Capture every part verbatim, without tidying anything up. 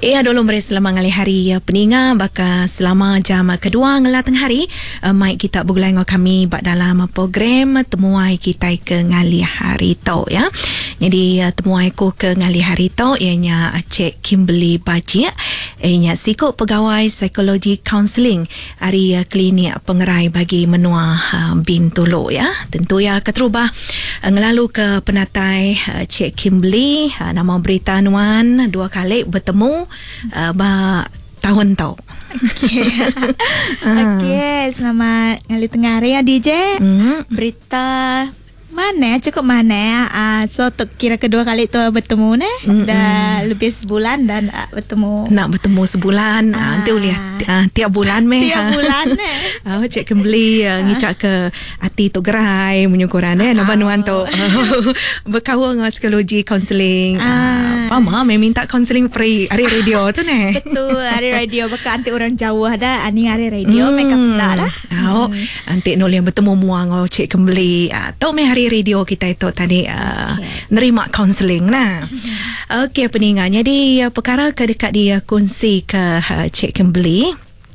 Ya, dulu beri selama ngali hari ya, peninga baka selama jam kedua ngelah tengah hari uh, mai kita bergulai dengan kami bak dalam program temuai kita ke ngali hari tau ya. Jadi uh, temuai ko ke ngali hari tau ianya Cik Kimberly Bajik, ianya sikut pegawai psikologi counselling hari uh, klinik pengerai bagi menua uh, Bintulu ya. Tentu ya keterubah uh, ngelalu ke penatai uh, Cik Kimberly uh, nama berita nuan dua kali bertemu uh, ba tahun tau. Okey. Okey, selamat ngali tengah hari ya D J. Mm. Berita mana cukup mana uh, so tu kira kedua kali tu bertemu ne mm-hmm. dah lebih sebulan dan uh, bertemu nak bertemu sebulan ah. uh, nanti lihat uh, tiap bulan meh tiap bulan ne oh Cik Kimberly uh, ngicak ke hati tu gerai menyukuran eh nama nuan tu berkawan dengan psikologi counselling ah. uh, Pama me minta counselling free hari radio tu ne betul hari radio baka anti orang Jawa dah ani hari radio mm. make up pula dah oh hmm. anti nol yang bertemu muang oh Cik Kimberly uh, tu me hari radio kita itu tadi uh, okay. nerima counselling nah. Okey peningat. Jadi uh, perkara ke dekat dia kongsi ke uh, Cik Kimberly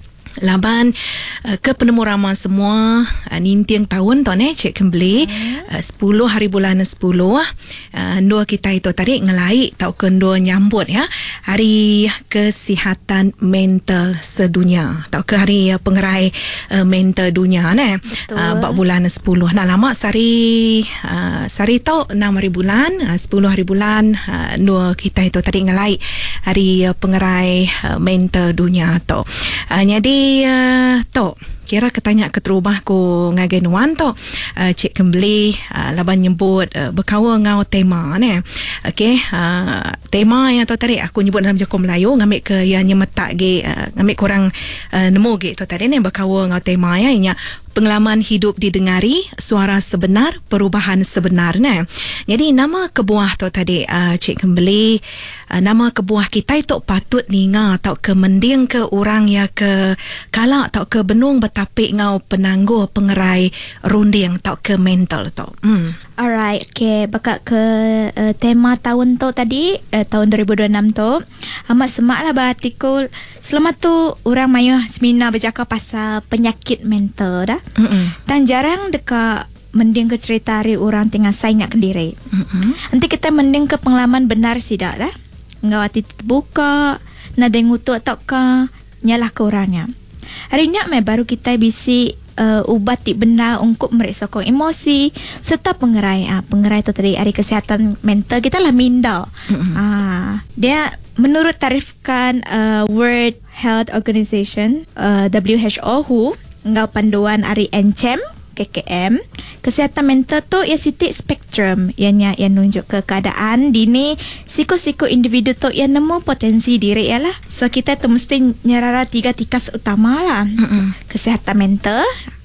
laban uh, ke penemu ramah semua uh, nintiang tahun tu ne Cik Kimberly hmm. uh, sepuluh hari bulan sepuluh uh, dua kita itu tadi ngelai tau kendua nyambut ya hari kesihatan mental sedunia tau ke hari uh, pengerai uh, mental dunia ne uh, bak bulan sepuluh nah lama sari uh, sari tau enam hari bulan uh, sepuluh hari bulan uh, dua kita itu tadi ngelai hari uh, pengerai uh, mental dunia tu uh, jadi Uh, to kira ketanya keterubah ko ngagen wan to uh, Cik Kimberly uh, laban nyebut uh, berkawa ngau tema ne okey uh, tema yang tu tadi aku nyebut dalam Jokong Melayu ngambil ke yang nyemetak ge uh, ngambil korang uh, nemu ge tu tadi ne berkawa ngau tema ya inya pengalaman hidup didengari, suara sebenar, perubahan sebenarnya. Jadi nama kebuah tu tadi uh, Cik Kimberly, uh, nama kebuah kita itu patut ninga atau ke mending ke orang ya ke kalak atau ke benung betapik ngau penangguh pengerai runding atau ke mental tu. Hmm. Alright, okay. Bakal ke uh, tema tahun tu tadi, uh, tahun dua ribu dua puluh enam tu, amat semak lah berartikul. Selama tu orang mayu seminar bercakap pasal penyakit mental dah. Mm-mm. Dan jarang dekat mending ke cerita hari orang tengah saing nak kendiri. Mm-mm. Nanti kita mending ke pengalaman benar sidak dah. Ngau hati terbuka, nada ngutu atau ka nyalah ke orangnya. Hari ni me baru kita bisi Uh, ubat ti benda untuk meresokong emosi serta pengerai ah pengerai tu tadi hari kesihatan mental kita lah minda. Mm-hmm. Ah dia menurut tarifkan uh, World Health Organization uh, W H O who ngau panduan hari N C M K K M kesihatan mental tu ia sitik spektrum ianya yang nunjuk ke keadaan dini siko-siko individu tu yang nemu potensi diri ialah so kita tu mesti nyarara tiga tikas utama lah. Mm-mm. Kesihatan mental,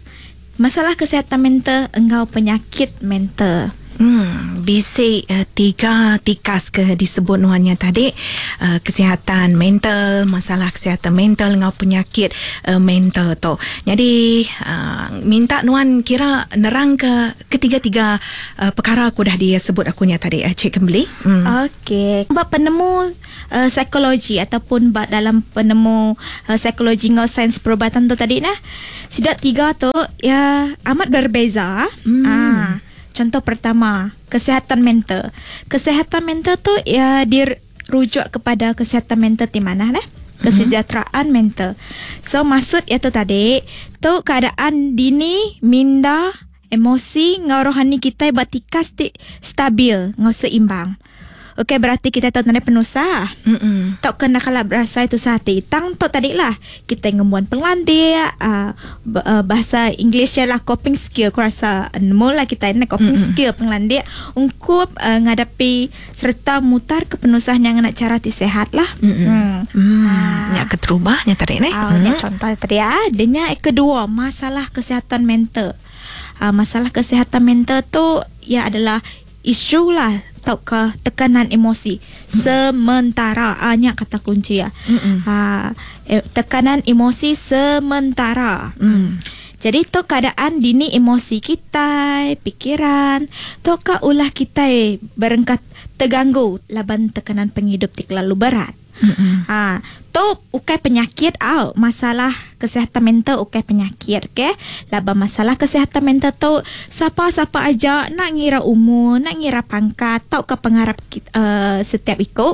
masalah kesihatan mental, engkau penyakit mental. Hmm, bisi uh, tiga tikas ke disebut nuannya tadi uh, kesihatan mental, masalah kesihatan mental ngau penyakit uh, mental tu. Jadi uh, minta nuan kira nerang ke ketiga-tiga uh, perkara aku dah dia sebut akunya tadi uh, Cik Kimberly. Hmm. Okey. Bab penemu uh, psikologi ataupun bab dalam penemu uh, psikologi ngau sains perubatan tu tadi nah. Sidak tiga tu ya amat berbeza. Hmm. Ah. Contoh pertama, kesihatan mental. Kesihatan mental tu ya dirujuk kepada kesihatan mental di mana dah? Kesejahteraan mm-hmm. mental. So maksud itu tadi, tu keadaan dini, minda, emosi, ngau rohani kita batikas stabil, ngau seimbang. Okey, berarti kita tahu tanda penusah. Mm-mm. Tak kena kalau berasa itu sehati. Tang tu tadi lah. Kita ngemuan pelandia. Uh, uh, bahasa English lah coping skill. Aku rasa mula kita ini coping Mm-mm. skill pelandia. Untuk uh, ngadapi serta mutar ke penusah yang nak cara ti sehat lah. Hmm. Hmm. Yang keterubahnya tadi ni. Oh, hmm. Contoh tadi ya. Dan yang kedua, masalah kesihatan mental. Uh, masalah kesihatan mental tu ya adalah isu lah. Ataukah tekanan emosi mm. sementara hanya kata kunci ya. Ha, eh, tekanan emosi sementara. Mm. Jadi tu keadaan dini emosi kita, pikiran, tu ka ulah kita berengkat terganggu laban tekanan penghidup ti terlalu berat. Mm-mm. Ha, tu ukai penyakit au, masalah kesihatan mental ukai penyakit, okey. Laba masalah kesihatan mental tu siapa-siapa aja nak ngira umur, nak ngira pangkat, tau ke pengarap uh, setiap ikut.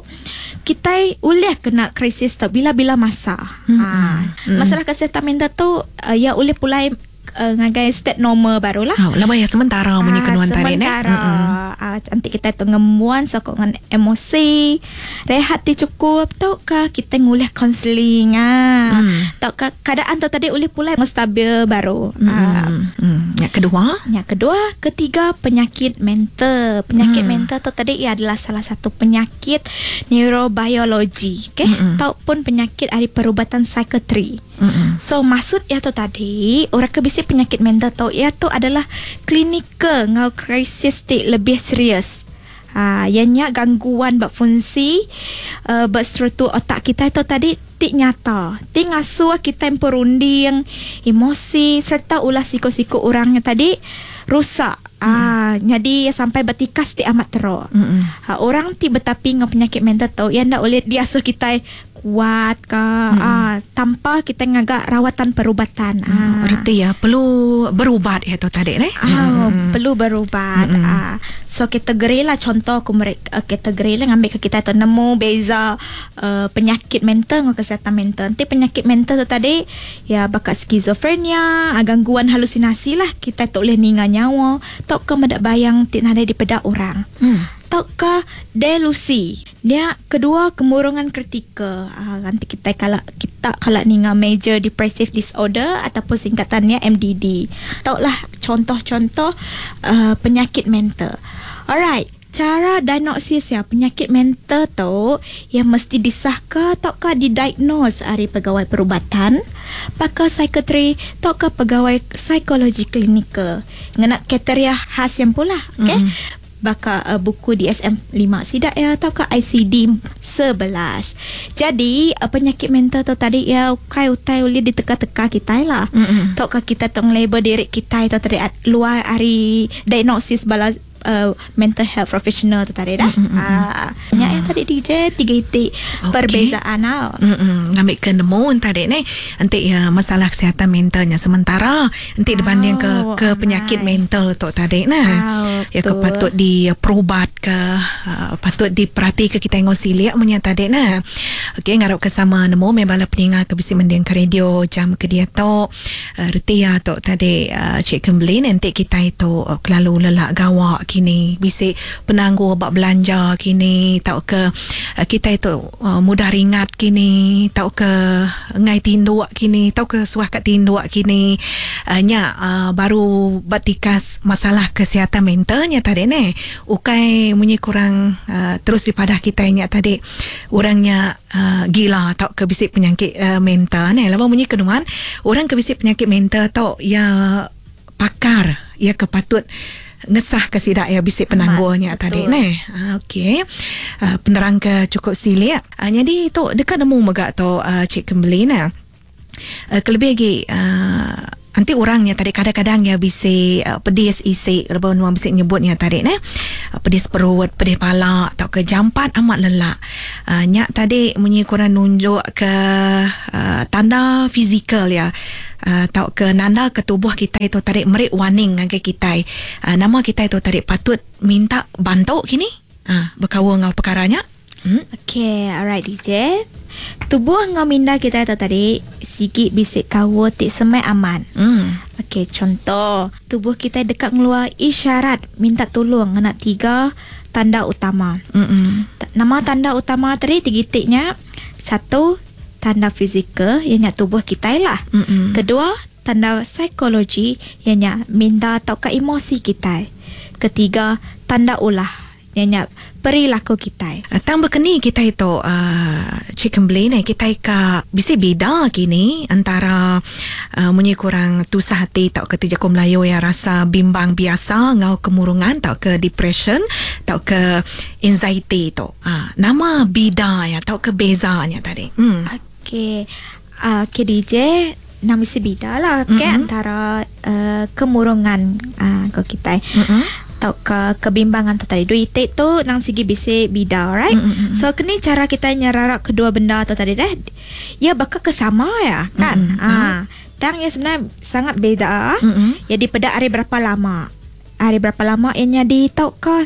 Kita boleh kena krisis tu bila-bila masa. Mm-hmm. Ha, mm-hmm. Masalah kesihatan mental tu uh, ya boleh pulai Uh, ngagai state normal barulah. Oh, lama ya sementara ah, punya kenuan tadi ni. Sementara. Ah, nanti kita tu ngemuan sokong dengan emosi. Rehat ti cukup. Tau ka kita ngulih counselling ah. Mm. Tau ka keadaan tu tadi boleh pula stabil baru. Mm. Ah. Mm. Yang kedua? Yang kedua, ketiga penyakit mental. Penyakit mm. mental tu tadi ia adalah salah satu penyakit neurobiologi, okey? Mm-mm. Ataupun penyakit dari perubatan psikiatri. Mm-mm. So maksud ia tu tadi orang ke bisi penyakit mental tu ia tu adalah klinikal ngau krisis lebih serius. Ha, ianya gangguan bak fungsi uh, bak struktur otak kita itu tadi tik nyata. Tik ngasuh kita yang perunding, emosi serta ulah siko-siko orangnya tadi rusak. Ah, mm. jadi sampai bertikas ti amat teruk. Ha, orang ti betapi ngau penyakit mental tu yang ndak boleh diasuh kita kuat ke mm. ah, tanpa kita ngagak rawatan perubatan. Mm. Ah. Berarti ya perlu berubat ya tu tadi eh. Ah, mm. perlu berubat. Mm. Ah. So kategori lah contoh aku mereka kategori lah ngambil ke kita tu nemu beza uh, penyakit mental dengan kesihatan mental. Nanti penyakit mental tu tadi ya bakat skizofrenia, gangguan halusinasi lah kita tak boleh ningan nyawa. Tak ke medak bayang tik nada di pedak orang. Hmm. Tak ke delusi. Dia kedua kemurungan kritikal. Ah, nanti kita kalau kita kalau ninga major depressive disorder ataupun singkatannya M D D. Taklah contoh-contoh uh, penyakit mental. Alright. Cara diagnosis ya penyakit mental tu yang mesti disahkan ataukah didiagnose dari pegawai perubatan, pakar psikiatri ataukah pegawai psikologi klinikal. Ngena kriteria khas yang pula, okey? Mm-hmm. Baka uh, buku D S M lima sidak ya ataukah I C D sebelas. Jadi uh, penyakit mental tu tadi ya ukai utai boleh diteka-teka kita lah. Mm-hmm. Ataukah kita tong label diri kita itu tadi luar dari diagnosis bala Uh, mental health professional tu tadi dah. Mm-hmm. Ah, banyak yang tadi D J tiga titik okay. Perbezaan tau. Mm-hmm. Ngambil ke nemu tadi ni nanti ya masalah kesihatan mentalnya sementara nanti oh, dibanding ke ke penyakit amai. mental tu tadi nah. Oh, ya ke patut diperubat ke uh, patut diperhati ke kita ngau silik punya tadi nah. Okey ngarap ke sama nemu membala peningat ke bisi mending ke radio jam ke dia tu uh, reti ya tu tadi uh, Cik Kembali nanti kita itu uh, kelalu lelak gawak kini bisik penangguh bak belanja kini tau ke uh, kita itu uh, mudah ringat kini tau ke ngai tinduk kini tau ke suah kat tinduk kini uh, nya uh, baru batikas masalah kesihatan mentalnya tadi ni ukai munyi kurang uh, terus daripada kita nya tadi orangnya uh, gila tau ke bisik penyakit uh, mental ni lama munyi keduman orang ke bisik penyakit mental tau ya pakar ya kepatut ngesah ke sidak ya bisik penangguhnya tadi ni. Ah, okey. Uh, penerang ke cukup silik. Uh, jadi tu dekat nemu megak tu uh, Cik Kembali nah. Uh, kelebih lagi uh, nanti orangnya tadi kadang-kadang ya bisik uh, pedis isi rebau nuang bisik nyebutnya tadi ni. Uh, pedis perut, pedis pala atau ke jampat amat lelak. Uh, nyak tadi munyi korang nunjuk ke uh, tanda fizikal ya. Uh, tau ke nanda ke tubuh kita itu tarik merik warning dengan kita uh, nama kita itu tarik patut minta bantu kini uh, berkawa ngau perkaranya hmm? Okay, alright D J. Tubuh ngau minda kita itu tadi sikit bisik kawa tik semai aman. hmm. Okay, contoh tubuh kita dekat ngeluar isyarat minta tolong ngena tiga tanda utama. Mm-mm. Nama tanda utama tadi tiga-tiknya satu tanda fizikal ianya tubuh kita lah. Mm-mm. Kedua, tanda psikologi ianya minda atau ke emosi kita. Ketiga, tanda ulah ianya perilaku kita. Tambah kini kita itu uh, Cik Kembali ni kita ka bisa beda kini antara uh, munyi kurang tusah hati tau ke tijakum Melayu yang rasa bimbang biasa ngau kemurungan tau ke depression tau ke anxiety tu. Uh, nama beda ya tau ke bezanya tadi. Hmm. Okay, uh, okay D J nama sebida lah okay, mm-hmm. antara uh, kemurungan uh, kau kita. Mm-hmm. atau ke kebimbangan tu tadi. Dua itik tu nang segi bisik bida, right? Mm-hmm. So kini cara kita nyararak kedua benda tu tadi dah, ya bakal kesama ya kan? Mm-hmm. Ah, tang ya sebenarnya sangat beda. Mm-hmm. Ya di pada hari berapa lama, hari berapa lama ianya di tau ke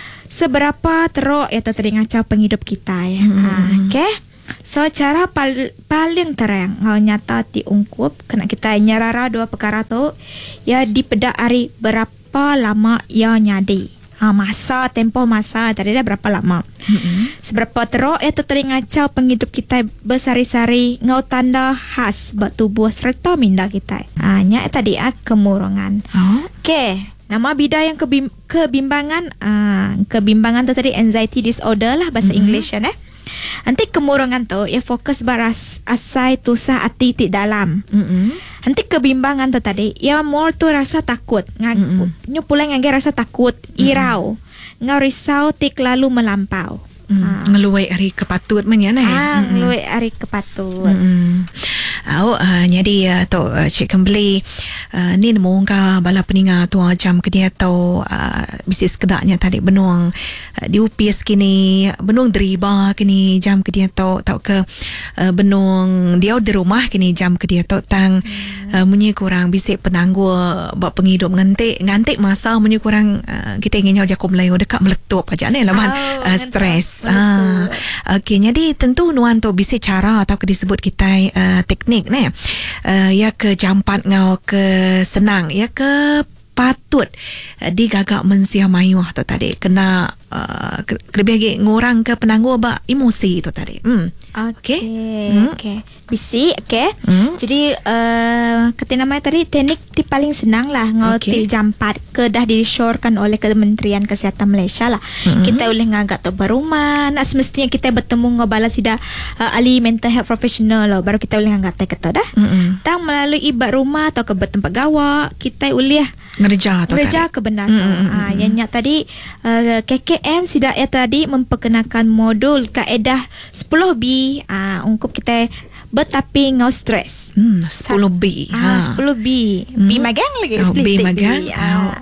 seberapa teruk ya tu tadi ngacau penghidup kita ya. Mm-hmm. Ah, okay. So cara pal- paling terang ngau nyata diungkup kena kita nyarara dua perkara tu ya di pada hari berapa lama ya nyadi. Ha, masa tempoh masa tadi dah berapa lama. Mm-hmm. Seberapa teruk ya tu tadi ngacau penghidup kita bersari-sari ngau tanda khas buat tubuh serta minda kita. Ha, nya tadi ah kemurangan. Oh. Okey. Nama bida yang kebim- kebimbangan ah kebimbangan tu tadi anxiety disorder lah bahasa mm-hmm. English kan eh. Nanti kemurangan tu ya fokus baras asai tusah hati ti dalam. Mm-hmm. Nanti kebimbangan tu tadi ya more tu rasa takut. Ngag mm-hmm. nyu pula ngage rasa takut, irau. Mm-hmm. Ngau risau tik lalu melampau. Mm. Ha. Ngeluai hari kepatut menya nah. Ah, ngeluai hari kepatut. Mm. Oh, uh, jadi uh, tu uh, Cik Kembali uh, ni nemu ka bala peninga tu jam kedia tu uh, bisnis kedaknya tadi benuang uh, diupis kini benuang deriba kini jam kedia tu tau ke uh, benuang dia di rumah kini jam kedia tu tang hmm. uh, munyi kurang bisik penanggu buat penghidup ngantik ngantik masa munyi kurang uh, kita ingin nyawa jakom layu dekat meletup aja ni lah oh, uh, stres ah okey jadi tentu nuan tu bisik cara atau ke disebut kita uh, teknik ni uh, ya ke jampat ngau ke senang ya ke patut uh, digagak mensia mayuh tu tadi kena uh, lebih lagi ngurang ke penangguh ba emosi tu tadi. Hmm. Okey. Hmm. Okey. Bisi okey. Hmm. Jadi uh, kata nama tadi teknik ti paling senang lah ngau okay. ti jampat ke dah disyorkan oleh Kementerian Kesihatan Malaysia lah. Hmm. Kita boleh ngagak tu berumah nak semestinya kita bertemu ngau bala sida uh, ahli mental health professional lah baru kita boleh ngagak kata dah. Hmm. Tang melalui ibat rumah atau ke tempat gawa kita boleh ngerja tu ngerja ke benda tu. Mm-hmm. Ha, yang nyak tadi uh, K K M sida ya tadi memperkenalkan modul kaedah sepuluh B ah uh, untuk kita bertapi ngau stres. Hmm, sepuluh B. Ah, ha. sepuluh B. Hmm. B magang lagi oh, B magang. Ah.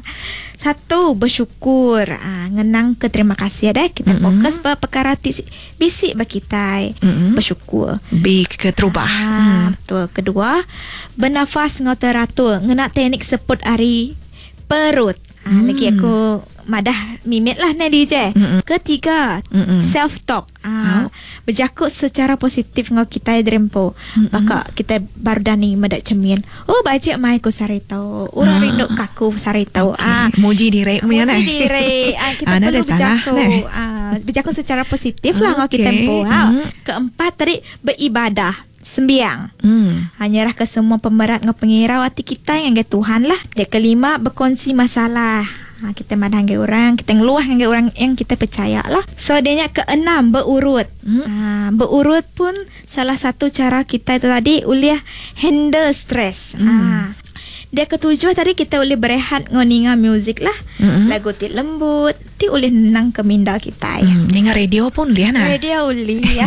Satu, bersyukur. Ah, ngenang ke terima kasih dah. Kita mm-hmm. fokus pada perkara ti bisik bagi kita. Mm-hmm. Bersyukur. B ke terubah. Ah, hmm. Betul. Kedua, bernafas ngau teratur. Ngenak teknik seput hari perut. Ah, mm. Lagi aku madah mimit lah ni D J. Mm-mm. Ketiga, Mm-mm. self talk. Ah, oh. Berjakut secara positif ngau kita drempo. Baka kita bardani medak cermin. Oh bajak mai ku sari tau. Urang ah. rindu kaku sari tau. Okay. Ah, muji diri mu ya nah. Muji diri. Ah, kita ah, perlu berjakut. Ah, berjakut secara positif lah ngau okay. kita tempo. Ha. Mm. Keempat tadi beribadah. Sembiang. Hmm. Hanyarah ke semua pemerat ngau pengirau hati kita yang ke Tuhan lah. Dia kelima berkongsi masalah. Ha, kita madang ke orang, kita ngeluah dengan orang yang kita percaya lah. So dia keenam berurut. Hmm. Ha, berurut pun salah satu cara kita tadi boleh handle stres. Hmm. Ha. Dia ketujuh tadi kita boleh berehat ngoninga muzik lah. Mm-hmm. Lagu ti lembut, ti boleh nenang ke minda kita. Mm, dengar radio pun boleh nah. Radio boleh ya.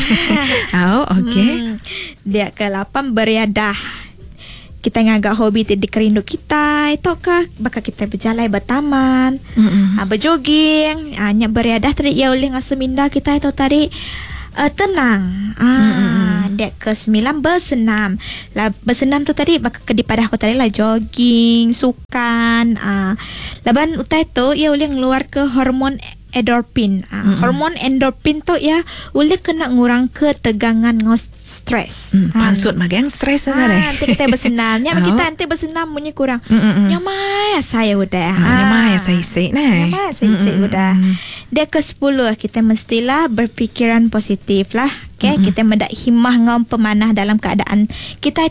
Oh, okey. Hmm. Dia ke lapan beriadah. Kita ngagak hobi ti dikerindu kita, itu kah bakal kita berjalan bertaman, mm-hmm. ha, berjoging, hanya beriadah tadi ya boleh ngasa minda kita itu tadi uh, tenang. Ah, mm-hmm. Dia ke sembilan bersenam. Lah bersenam tu tadi bakal ke dipadah aku tadi lah jogging, sukan. Ah, laban utai tu ia boleh ngeluar ke hormon endorfin. Ah, mm-hmm. Hormon endorfin tu ya boleh kena ngurang ketegangan ngos stres. Hmm, pansut ha. Magang stres ha, ada. Nanti kita bersenam. Nya oh. Kita nanti bersenam punya kurang. Nyamai saya udah. Ha, nyamai saya isi nah. Nyamai saya isi udah. Dia ke sepuluh kita mestilah berfikiran positif lah. Okay? Mm-hmm. Kita mendak himmah ngam pemanah dalam keadaan kita